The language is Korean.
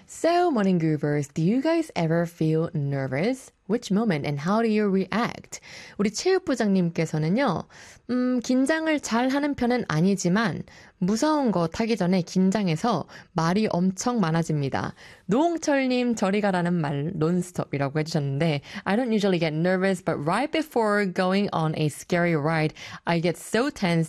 So, morning groovers, do you guys ever feel nervous? Which moment and how do you react? 우리 체육부장님께서는요, 긴장을 잘 하는 편은 아니지만, 무서운 거 타기 전에 긴장해서 말이 엄청 많아집니다. 노홍철님, 저리 가라는 말, 논스톱이라고 해주셨는데, I don't usually get nervous, but right before going on a scary ride, I get so tense